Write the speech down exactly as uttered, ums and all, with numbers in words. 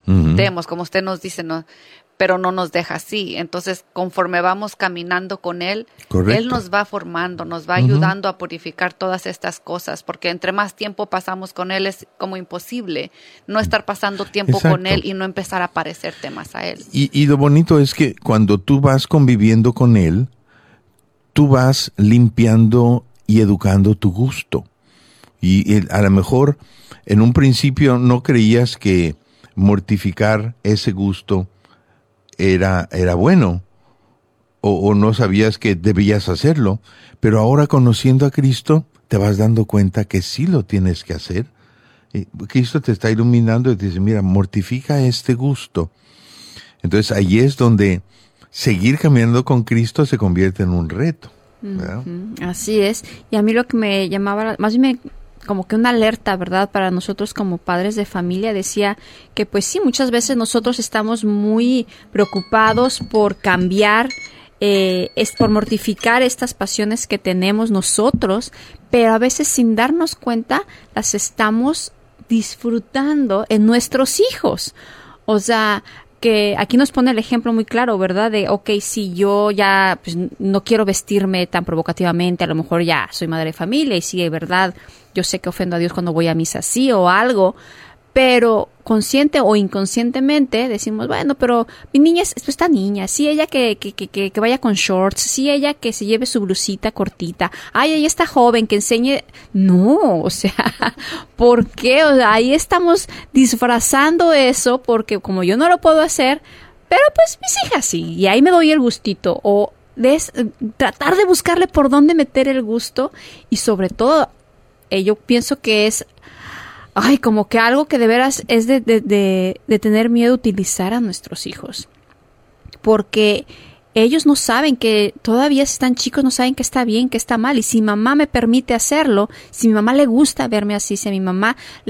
Uh-huh. demos, como usted nos dice, no, pero no nos deja así. Entonces, conforme vamos caminando con Él, Correcto. Él nos va formando, nos va ayudando uh-huh. a purificar todas estas cosas, porque entre más tiempo pasamos con Él, es como imposible no estar pasando tiempo Exacto. con Él y no empezar a parecerte más a Él. Y, y lo bonito es que cuando tú vas conviviendo con Él, tú vas limpiando y educando tu gusto. Y, y a lo mejor en un principio no creías que mortificar ese gusto era, era bueno, o, o no sabías que debías hacerlo, pero ahora conociendo a Cristo te vas dando cuenta que sí lo tienes que hacer. Y Cristo te está iluminando y te dice, mira, mortifica este gusto. Entonces ahí es donde seguir caminando con Cristo se convierte en un reto, ¿verdad? Uh-huh. Así es. Y a mí lo que me llamaba, más bien me como que una alerta, ¿verdad? Para nosotros como padres de familia, decía que pues sí, muchas veces nosotros estamos muy preocupados por cambiar, eh, es por mortificar estas pasiones que tenemos nosotros, pero a veces sin darnos cuenta las estamos disfrutando en nuestros hijos. O sea, que aquí nos pone el ejemplo muy claro, ¿verdad? De, ok, si yo ya pues, no quiero vestirme tan provocativamente, a lo mejor ya soy madre de familia y sí, de verdad, yo sé que ofendo a Dios cuando voy a misa así o algo, pero consciente o inconscientemente decimos, bueno, pero mi niña es esta niña, sí, ella que, que, que, que vaya con shorts, sí, ella que se lleve su blusita cortita, ay, ella está joven, que enseñe, no, o sea, ¿por qué? O sea, ahí estamos disfrazando eso porque como yo no lo puedo hacer, pero pues mis hijas sí, y ahí me doy el gustito, o des, tratar de buscarle por dónde meter el gusto, y sobre todo, eh, yo pienso que es ay, como que algo que de veras es de, de, de, de tener miedo a utilizar a nuestros hijos. Porque ellos no saben que, todavía están chicos, no saben que está bien, que está mal. Y si mamá me permite hacerlo, si mi mamá le gusta verme así, si a mi mamá le